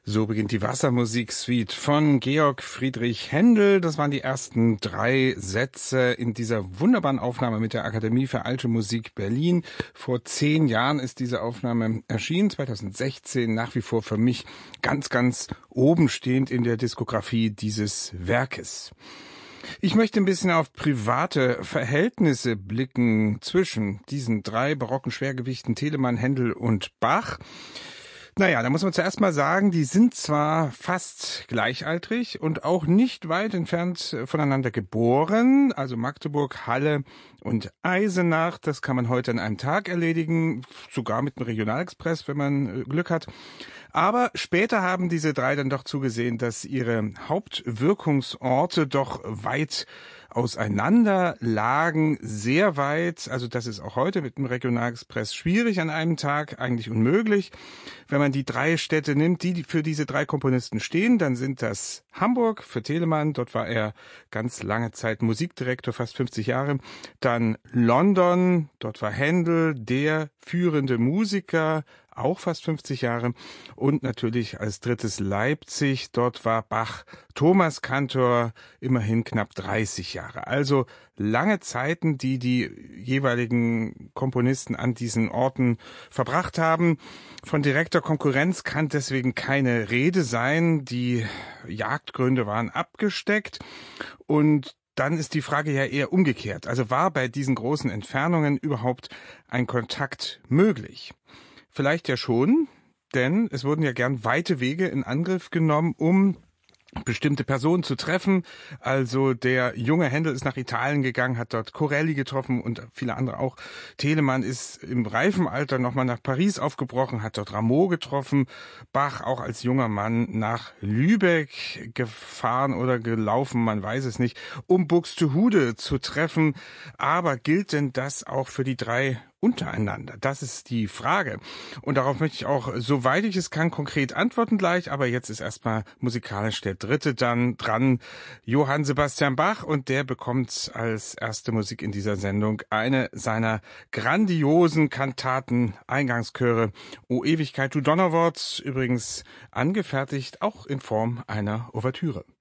So beginnt die Wassermusik-Suite von Georg Friedrich Händel. Das waren die ersten 3 Sätze in dieser wunderbaren Aufnahme mit der Akademie für Alte Musik Berlin. Vor 10 Jahren ist diese Aufnahme erschienen, 2016, nach wie vor für mich ganz, ganz oben stehend in der Diskografie dieses Werkes. Ich möchte ein bisschen auf private Verhältnisse blicken zwischen diesen 3 barocken Schwergewichten Telemann, Händel und Bach. Naja, da muss man zuerst mal sagen, die sind zwar fast gleichaltrig und auch nicht weit entfernt voneinander geboren, also Magdeburg, Halle und Eisenach, das kann man heute an einem Tag erledigen, sogar mit dem Regionalexpress, wenn man Glück hat. Aber später haben diese 3 dann doch zugesehen, dass ihre Hauptwirkungsorte doch weit auseinander lagen, sehr weit. Also das ist auch heute mit dem Regionalexpress schwierig an einem Tag, eigentlich unmöglich. Wenn man die 3 Städte nimmt, die für diese 3 Komponisten stehen, dann sind das Hamburg für Telemann, dort war er ganz lange Zeit Musikdirektor, fast 50 Jahre. Dann London, dort war Händel der führende Musiker, auch fast 50 Jahre. Und natürlich als drittes Leipzig, dort war Bach Thomas Kantor, immerhin knapp 30 Jahre. Also lange Zeiten, die die jeweiligen Komponisten an diesen Orten verbracht haben. Von direkter Konkurrenz kann deswegen keine Rede sein. Die Jagdgründe waren abgesteckt und dann ist die Frage ja eher umgekehrt. Also war bei diesen großen Entfernungen überhaupt ein Kontakt möglich? Vielleicht ja schon, denn es wurden ja gern weite Wege in Angriff genommen, um bestimmte Personen zu treffen. Also der junge Händel ist nach Italien gegangen, hat dort Corelli getroffen und viele andere auch. Telemann ist im reifen Alter nochmal nach Paris aufgebrochen, hat dort Rameau getroffen. Bach auch als junger Mann nach Lübeck gefahren oder gelaufen, man weiß es nicht, um Buxtehude zu treffen. Aber gilt denn das auch für die 3 untereinander? Das ist die Frage. Und darauf möchte ich auch, soweit ich es kann, konkret antworten gleich. Aber jetzt ist erstmal musikalisch der dritte dann dran, Johann Sebastian Bach. Und der bekommt als erste Musik in dieser Sendung eine seiner grandiosen Kantaten, Eingangschöre, O Ewigkeit, du Donnerwort, übrigens angefertigt auch in Form einer Ouvertüre.